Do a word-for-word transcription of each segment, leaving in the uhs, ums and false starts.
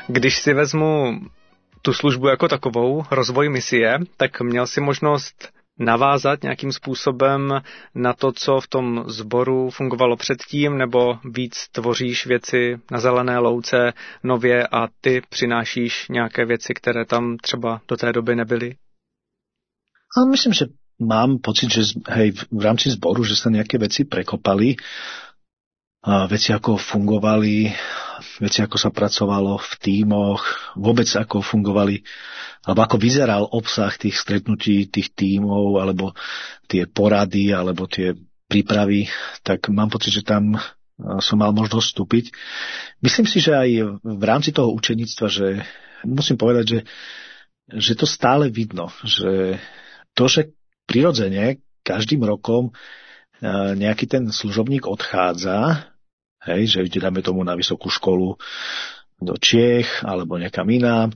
Když si vezmu tu službu jako takovou, rozvoj misie, tak měl si možnost navázat nějakým způsobem na to, co v tom sboru fungovalo předtím, nebo víc tvoříš věci na zelené louce nově a ty přinášíš nějaké věci, které tam třeba do té doby nebyly? A myslím, že mám pocit, že hej, v rámci zboru, že sa nejaké veci prekopali, a veci ako fungovali, veci ako sa pracovalo v tímoch, vôbec ako fungovali, alebo ako vyzeral obsah tých stretnutí, tých tímov, alebo tie porady, alebo tie prípravy, tak mám pocit, že tam som mal možnosť vstúpiť. Myslím si, že aj v rámci toho učeníctva, že musím povedať, že, že to stále vidno, že to, že prirodzene každým rokom nejaký ten služobník odchádza, hej, že ide, dáme tomu, na vysokú školu do Čiech alebo niekam inám,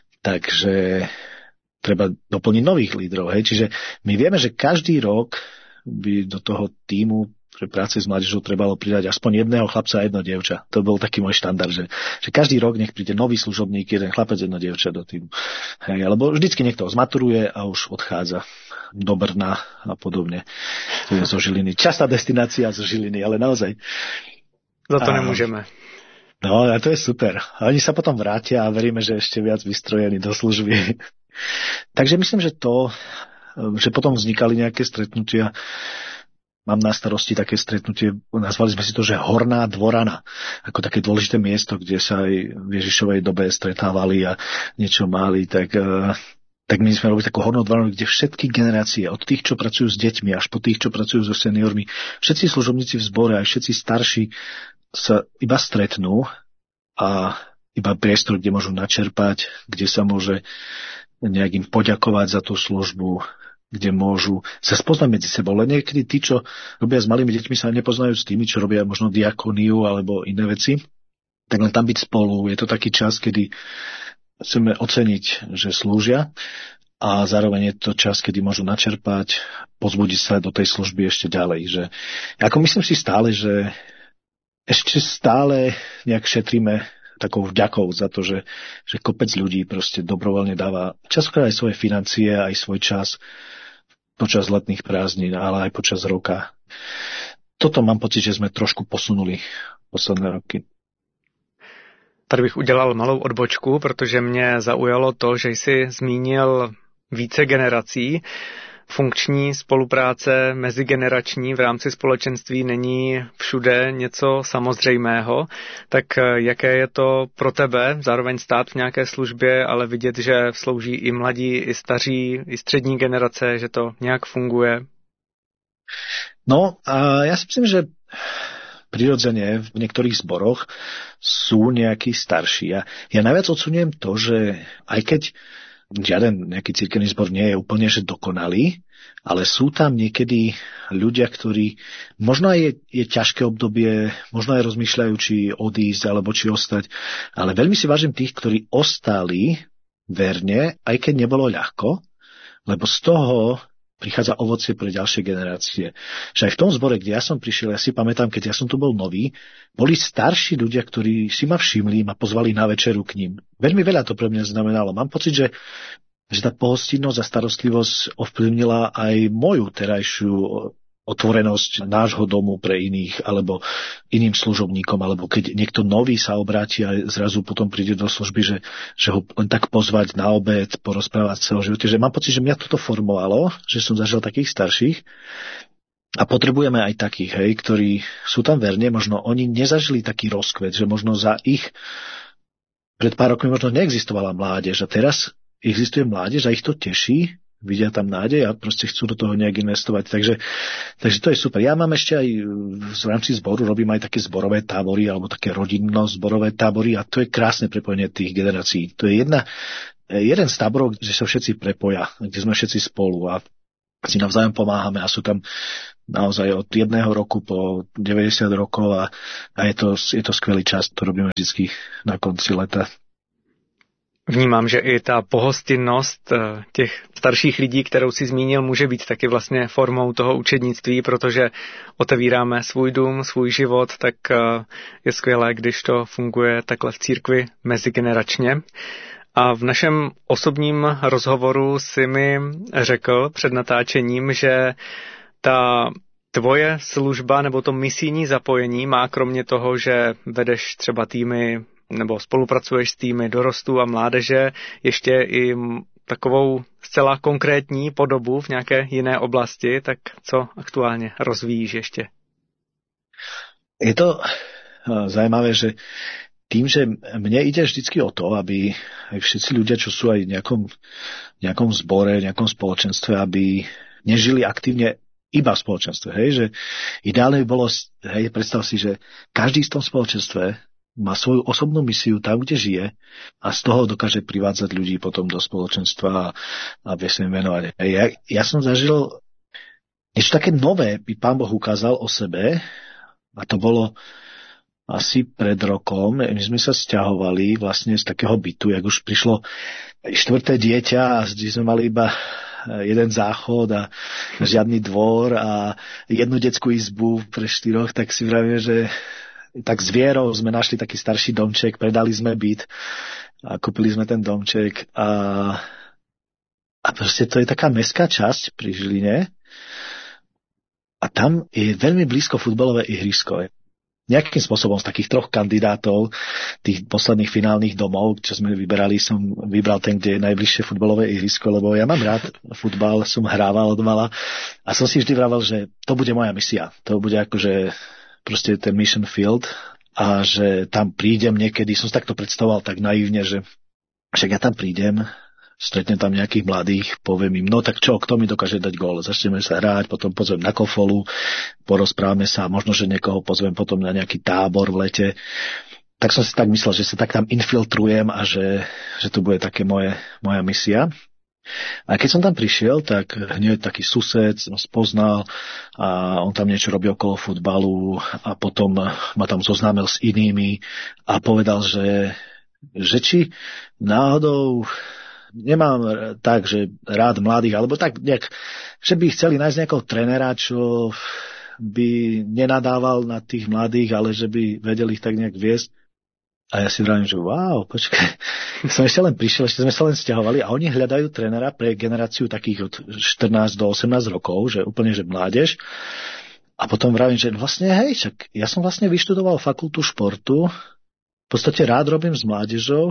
takže treba doplniť nových lídrov. Hej. Čiže my vieme, že každý rok by do toho tímu pre práce s mládežou trebalo pridať aspoň jedného chlapca a jedno dievča. To bol taký môj štandard, že, že každý rok nech príde nový služobník, jeden chlapec, jedno dievča do tímu. Hej, alebo vždycky niekto zmaturuje a už odchádza do Brna a podobne. To je zo Žiliny. Častá destinácia zo Žiliny, ale naozaj. Za to a, nemôžeme. No, a to je super. A oni sa potom vrátia a veríme, že ešte viac vystrojení do služby. Takže myslím, že to, že potom vznikali nejaké stretnutia. Mám na starosti také stretnutie, nazvali sme si to, že Horná dvorana, ako také dôležité miesto, kde sa aj v Ježišovej dobe stretávali a niečo mali, tak, tak my sme robili takú hornú dvoranu, kde všetky generácie, od tých, čo pracujú s deťmi, až po tých, čo pracujú so seniormi, všetci služobníci v zbore, aj všetci starší sa iba stretnú a iba priestor, kde môžu načerpať, kde sa môže nejak im poďakovať za tú službu, kde môžu sa spoznať medzi sebou. Len niekedy tí, čo robia s malými deťmi, sa nepoznajú s tými, čo robia možno diakoniu alebo iné veci. Tak len tam byť spolu. Je to taký čas, kedy chceme oceniť, že slúžia a zároveň je to čas, kedy môžu načerpať, pozbudiť sa do tej služby ešte ďalej. Že, ako myslím si stále, že ešte stále nejak šetríme takou vďakou za to, že, že kopec ľudí proste dobrovoľne dáva častokrát aj svoje financie, aj svoj čas počas letných prázdnin, ale aj počas roka. Toto mám pocit, že sme trošku posunuli posledné roky. Tady bych udělal malou odbočku, protože mě zaujalo to, že jsi zmínil více generací. Funkční spolupráce mezigenerační v rámci společenství není všude něco samozřejmého, tak jaké je to pro tebe zároveň stát v nějaké službě, ale vidět, že slouží i mladí, i staří, i střední generace, že to nějak funguje? No, a ja si myslím, že prirodzene v niektorých zboroch sú nejakí starší. Ja, ja najviac oceňujem to, že aj keď žiaden nejaký cirkevný zbor nie je úplne že dokonalý, ale sú tam niekedy ľudia, ktorí možno aj je, je ťažké obdobie, možno aj rozmýšľajú, či odísť alebo či ostať, ale veľmi si vážim tých, ktorí ostali verne, aj keď nebolo ľahko, lebo z toho prichádza ovocie pre ďalšie generácie. Že aj v tom zbore, kde ja som prišiel, ja si pamätám, keď ja som tu bol nový, boli starší ľudia, ktorí si ma všimli, ma pozvali na večeru k ním. Veľmi veľa to pre mňa znamenalo. Mám pocit, že, že tá pohostinnosť a starostlivosť ovplyvnila aj moju terajšiu otvorenosť nášho domu pre iných, alebo iným služobníkom, alebo keď niekto nový sa obráti a zrazu potom príde do služby, že, že ho len tak pozvať na obed, porozprávať sa o živote. Že mám pocit, že mňa toto formovalo, že som zažil takých starších a potrebujeme aj takých, hej, ktorí sú tam verne, možno oni nezažili taký rozkvet, že možno za ich pred pár rokmi možno neexistovala mládež a teraz existuje mládež a ich to teší, vidia tam nádej a proste chcú do toho nejak investovať. Takže, takže to je super. Ja mám ešte aj v rámci zboru, robím aj také zborové tábory alebo také rodinno-zborové tábory a to je krásne prepojenie tých generácií. To je jedna, jeden z táborov, kde sa všetci prepoja, kde sme všetci spolu a si navzájom pomáhame a sú tam naozaj od jedného roku po deväťdesiat rokov a, a je, to, je to skvelý čas, to robíme vždy na konci leta. Vnímám, že i ta pohostinnost těch starších lidí, kterou si zmínil, může být taky vlastně formou toho učednictví, protože otevíráme svůj dům, svůj život, tak je skvělé, když to funguje takhle v církvi mezigeneračně. A v našem osobním rozhovoru si mi řekl před natáčením, že ta tvoje služba nebo to misijní zapojení má kromě toho, že vedeš třeba týmy nebo spolupracuješ s týmy dorostu a mládeže, ještě i takovou zcela konkrétní podobu v nějaké jiné oblasti, tak co aktuálně rozvíjíš ještě? Je to zajímavé, že tým, že mne ide vždycky o to, aby aj všetci ľudia, čo sú aj v nejakom, nejakom zbore, nejakom spoločenstve, aby nežili aktívne iba v spoločenstve. Hej? Že ideálne by bolo, hej, predstav si, že každý v tom spoločenstve má svoju osobnú misiu tam, kde žije a z toho dokáže privádzať ľudí potom do spoločenstva a, a vie sa im venovať. Hej, ja, ja som zažil niečo také nové, by Pán Boh ukázal o sebe a to bolo asi pred rokom. My sme sa sťahovali vlastne z takého bytu, jak už prišlo štvrté dieťa a sme mali iba jeden záchod a žiadny dvor a jednu detskú izbu pre štyroch, tak si vravím, že tak s Vierou sme našli taký starší domček, predali sme byt a kúpili sme ten domček a, a proste to je taká mestská časť pri Žiline a tam je veľmi blízko futbalové ihrisko. Nejakým spôsobom z takých troch kandidátov tých posledných finálnych domov, čo sme vyberali, som vybral ten, kde je najbližšie futbalové ihrisko, lebo ja mám rád futbal, som hrával od mala a som si vždy vravel, že to bude moja misia. To bude akože proste ten mission field a že tam prídem niekedy, som si takto predstavoval tak naivne, že však ja tam prídem, stretnem tam nejakých mladých, poviem im, no tak čo, kto mi dokáže dať gól? Začneme sa hrať, potom pozvem na kofolu, porozprávame sa, možno, že niekoho pozvem potom na nejaký tábor v lete. Tak som si tak myslel, že sa tak tam infiltrujem a že, že to bude také moje, moja misia. A keď som tam prišiel, tak hneď taký sused ma spoznal a on tam niečo robí okolo futbalu a potom ma tam zoznámil s inými a povedal, že, že či náhodou nemám tak, že rád mladých, alebo tak nejak, že by chceli nájsť nejakého trénera, čo by nenadával na tých mladých, ale že by vedeli ich tak nejak viesť. A ja si vravím, že wow, počkaj, som ešte len prišiel, ešte sme sa len sťahovali a oni hľadajú trénera pre generáciu takých od štrnásť do osemnásť rokov, že úplne, že mládež. A potom vravím, že vlastne, hej, čak, ja som vlastne vyštudoval fakultu športu, v podstate rád robím s mládežou,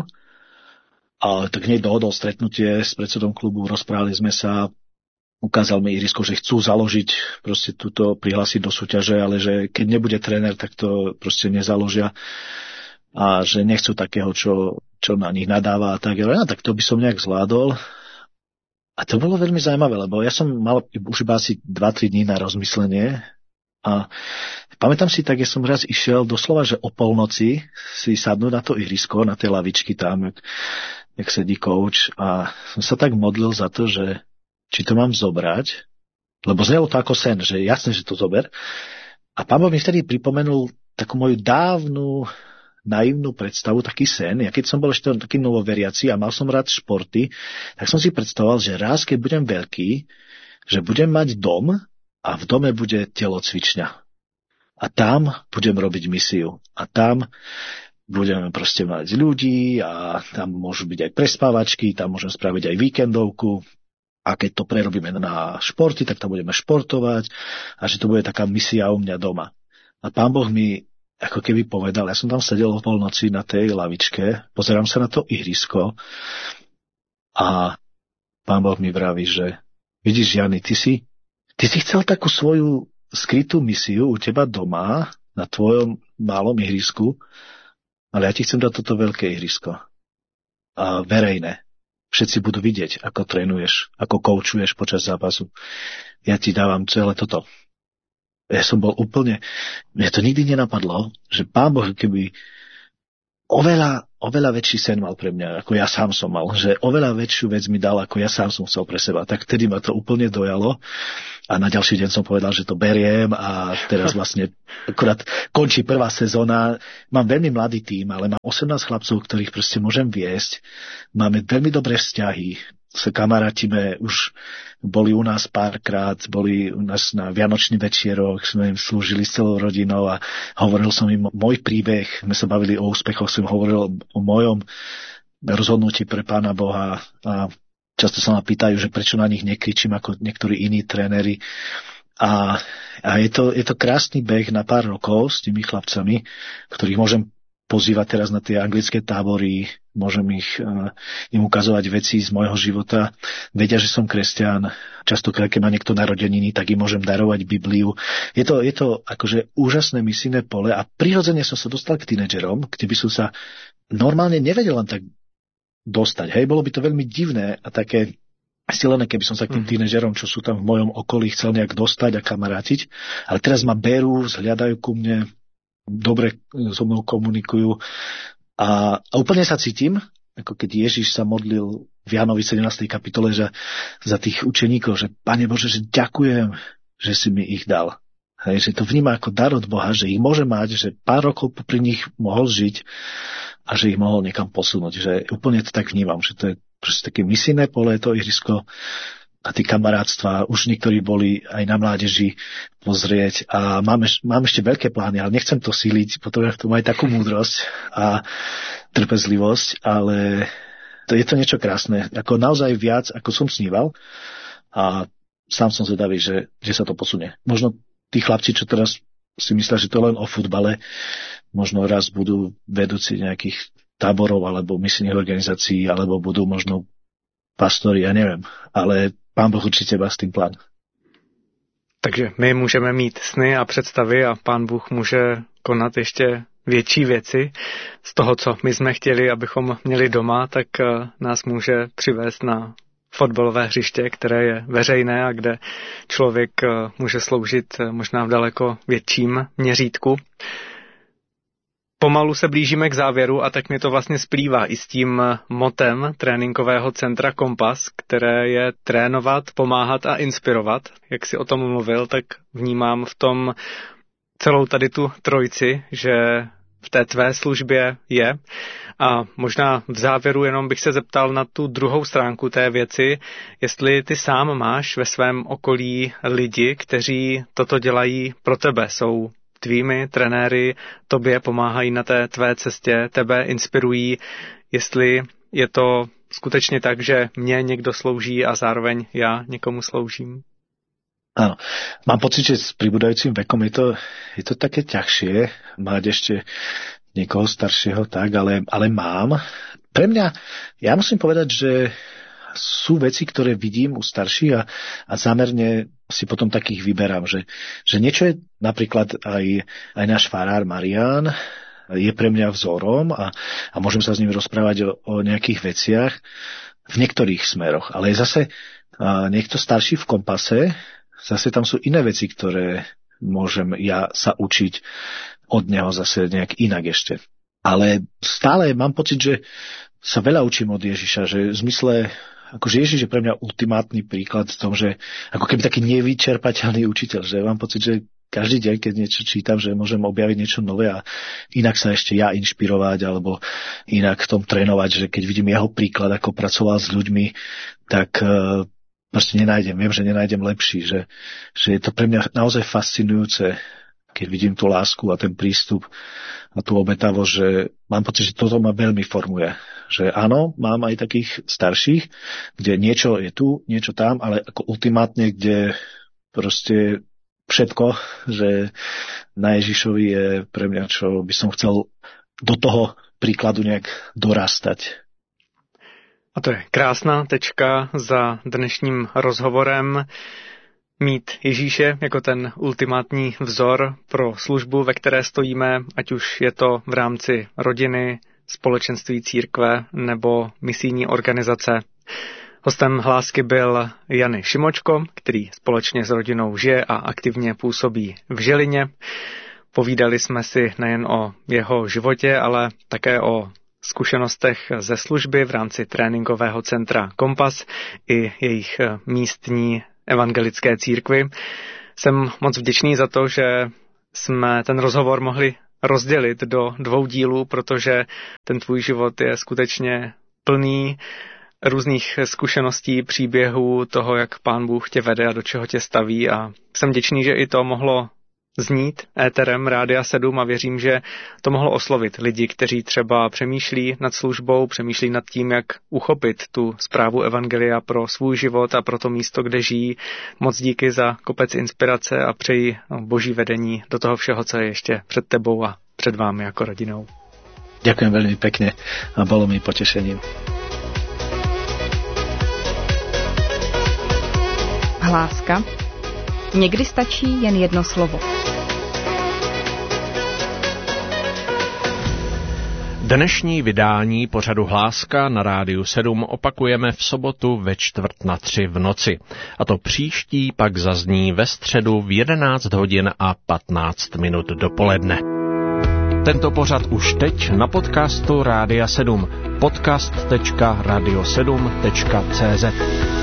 a tak hneď dohodol stretnutie s predsedom klubu, rozprávali sme sa, ukázal mi ihrisko, že chcú založiť, proste túto prihlásiť do súťaže, ale že keď nebude tréner, tak to proste nezaložia a že nechcú takého, čo, čo na nich nadáva a tak. Ja, tak to by som nejak zvládol. A to bolo veľmi zaujímavé, lebo ja som mal už iba asi dva tri dní na rozmyslenie a pamätám si tak, ja som raz išiel doslova, že o polnoci si sadnúť na to ihrisko, na tej lavičky tam, jak, jak sedí coach a som sa tak modlil za to, že či to mám zobrať, lebo znelo to ako sen, že jasne, že to zober. A Pán Boh mi vtedy pripomenul takú moju dávnu naivnú predstavu, taký sen. Ja keď som bol ešte taký novoveriaci a mal som rád športy, tak som si predstavoval, že raz, keď budem veľký, že budem mať dom a v dome bude telocvičňa. A tam budem robiť misiu. A tam budeme proste mať ľudí a tam môžu byť aj prespávačky, tam môžem spraviť aj víkendovku. A keď to prerobíme na športy, tak tam budeme športovať a že to bude taká misia u mňa doma. A Pán Boh mi ako keby povedal, ja som tam sedel o polnoci na tej lavičke, pozerám sa na to ihrisko a Pán Boh mi vraví, že vidíš, Jany, ty si, ty si chcel takú svoju skrytú misiu u teba doma na tvojom malom ihrisku, ale ja ti chcem dať toto veľké ihrisko. A verejné. Všetci budú vidieť, ako trénuješ, ako koučuješ počas zápasu. Ja ti dávam celé toto. Ja som bol úplne... Mne to nikdy nenapadlo, že Pán Boh, keby oveľa, oveľa väčší sen mal pre mňa, ako ja sám som mal, že oveľa väčšiu vec mi dal, ako ja sám som chcel pre seba. Tak vtedy ma to úplne dojalo a na ďalší deň som povedal, že to beriem a teraz vlastne akurát končí prvá sezóna. Mám veľmi mladý tím, ale mám osemnásť chlapcov, ktorých proste môžem viesť. Máme veľmi dobré vzťahy. Sa kamarátime, už boli u nás párkrát, boli u nás na Vianočný večierok, sme im slúžili s celou rodinou a hovoril som im môj príbeh, sme sa bavili o úspechoch, som hovoril o mojom rozhodnutí pre Pána Boha a často sa ma pýtajú, že prečo na nich nekričím ako niektorí iní tréneri. A, a je, to, je to krásny beh na pár rokov s tými chlapcami, ktorých môžem pozývať teraz na tie anglické tábory, môžem ich, uh, im ukazovať veci z môjho života. Vedia, že som kresťan. Častokrát, keď má niekto narodeniny, tak im môžem darovať Bibliu. Je to, je to akože úžasné misijné pole a prirodzene som sa dostal k tínedžerom, kde by som sa normálne nevedel len tak dostať. Hej, bolo by to veľmi divné a také stilené, keby som sa k tým tínedžerom, čo sú tam v mojom okolí, chcel nejak dostať a kamarátiť. Ale teraz ma berú, zhľadajú ku mne, dobre so mnou komunikujú a, a úplne sa cítim, ako keď Ježiš sa modlil v Jánovi sedemnástej kapitole že, za tých učeníkov, že Pane Bože, že ďakujem, že si mi ich dal. Hej, že to vníma ako dar od Boha, že ich môže mať, že pár rokov popri nich mohol žiť a že ich mohol niekam posunúť. Že úplne to tak vnímam, že to je proste také misijné pole, to ihrisko a tí kamarátstva, už niektorí boli aj na mládeži pozrieť a máme, mám ešte veľké plány, ale nechcem to síliť, potom to má aj takú múdrosť a trpezlivosť, ale to je to niečo krásne, ako naozaj viac, ako som sníval a sám som zvedavý, že, že sa to posunie. Možno tí chlapci, čo teraz si myslia, že to je len o futbale, možno raz budú vedúci nejakých táborov alebo misijných organizácií, alebo budú možno pastori, ja neviem, ale Pán Boh určitě má s tím plán. Takže my můžeme mít sny a představy a Pán Bůh může konat ještě větší věci. Z toho, co my jsme chtěli, abychom měli doma, tak nás může přivést na fotbalové hřiště, které je veřejné a kde člověk může sloužit možná v daleko větším měřítku. Pomalu se blížíme k závěru a tak mě to vlastně splývá i s tím motem tréninkového centra Kompas, které je trénovat, pomáhat a inspirovat. Jak si o tom mluvil, tak vnímám v tom celou tady tu trojici, že v té tvé službě je. A možná v závěru jenom bych se zeptal na tu druhou stránku té věci, jestli ty sám máš ve svém okolí lidi, kteří toto dělají pro tebe, jsou tvými trenéry, tobě pomáhají na té tvé cestě, tebe inspirují, jestli je to skutečně tak, že mně někdo slouží a zároveň já někomu sloužím. Áno, mám pocit, že s pribúdajúcim vekom je to, je to také ťažšie mať ešte niekoho staršieho, tak, ale, ale mám. Pre mňa, ja musím povedať, že sú veci, ktoré vidím u starších a, a zámerne si potom takých vyberám, že, že niečo je napríklad aj, aj náš farár Marián, je pre mňa vzorom a, a môžem sa s ním rozprávať o, o nejakých veciach v niektorých smeroch, ale je zase a, niekto starší v Kompase, zase tam sú iné veci, ktoré môžem ja sa učiť od neho zase nejak inak ešte. Ale stále mám pocit, že sa veľa učím od Ježiša, že v zmysle, akože Ježiš je pre mňa ultimátny príklad v tom, že ako keby taký nevyčerpateľný učiteľ, že mám pocit, že každý deň, keď niečo čítam, že môžem objaviť niečo nové a inak sa ešte ja inšpirovať alebo inak v tom trénovať, že keď vidím jeho príklad, ako pracoval s ľuďmi, tak proste nenájdem, viem, že nenájdem lepší, že, že je to pre mňa naozaj fascinujúce, keď vidím tú lásku a ten prístup a tú obetavosť, že mám pocit, že toto ma veľmi formuje. Že áno, mám aj takých starších, kde niečo je tu, niečo tam, ale ako ultimátne, kde proste všetko, že na Ježišovi je pre mňa, čo by som chcel do toho príkladu nejak dorastať. A to je krásná tečka za dnešním rozhovorem. Mít Ježíše jako ten ultimátní vzor pro službu, ve které stojíme, ať už je to v rámci rodiny, společenství církve nebo misijní organizace. Hostem Hlásky byl Jany Šimočko, který společně s rodinou žije a aktivně působí v Žilině. Povídali jsme si nejen o jeho životě, ale také o zkušenostech ze služby v rámci tréninkového centra Kompas i jejich místní evangelické církvy. Jsem moc vděčný za to, že jsme ten rozhovor mohli rozdělit do dvou dílů, protože ten tvůj život je skutečně plný různých zkušeností, příběhů, toho, jak Pán Bůh tě vede a do čeho tě staví, a jsem vděčný, že i to mohlo znít éterem Rádia sedm a věřím, že to mohlo oslovit lidi, kteří třeba přemýšlí nad službou, přemýšlí nad tím, jak uchopit tu zprávu evangelia pro svůj život a pro to místo, kde žijí. Moc díky za kopec inspirace a přeji boží vedení do toho všeho, co je ještě před tebou a před vámi jako rodinou. Ďakujem veľmi pekne a bolo mi potešením. Hláska. Někdy stačí jen jedno slovo. Dnešní vydání pořadu Hláska na Rádiu sedm opakujeme v sobotu ve čtvrt na tři v noci. A to příští pak zazní ve středu v jedenáct hodin a patnáct minut dopoledne. Tento pořad už teď na podcastu Rádia sedm. podcast tečka radio sedm tečka cé zet.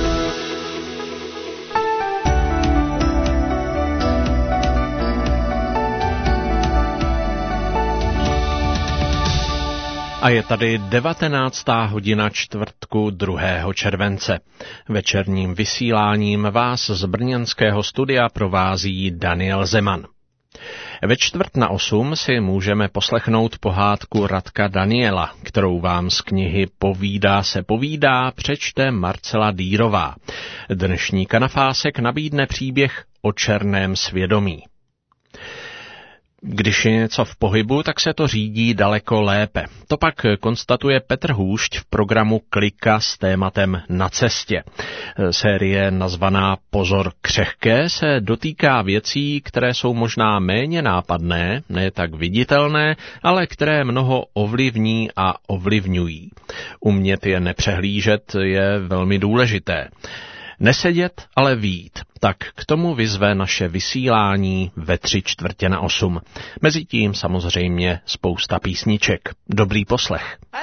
A je tady devatenáctá hodina čtvrtku druhého července. Večerním vysíláním vás z brněnského studia provází Daniel Zeman. Ve čtvrt na osm si můžeme poslechnout pohádku Radka Daniela, kterou vám z knihy Povídá se povídá přečte Marcela Dýrová. Dnešní kanafásek nabídne příběh o černém svědomí. Když je něco v pohybu, tak se to řídí daleko lépe. To pak konstatuje Petr Hůšť v programu Klika s tématem Na cestě. Série nazvaná Pozor křehké se dotýká věcí, které jsou možná méně nápadné, ne tak viditelné, ale které mnoho ovlivní a ovlivňují. Umět je nepřehlížet je velmi důležité. Nesedět, ale vyjít. Tak k tomu vyzve naše vysílání ve tři čtvrtě na osm. Mezitím samozřejmě spousta písniček. Dobrý poslech.